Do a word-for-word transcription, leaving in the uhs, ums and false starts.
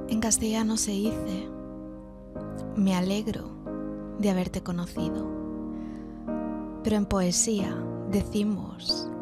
En castellano se dice: me alegro de haberte conocido. Pero en poesía decimos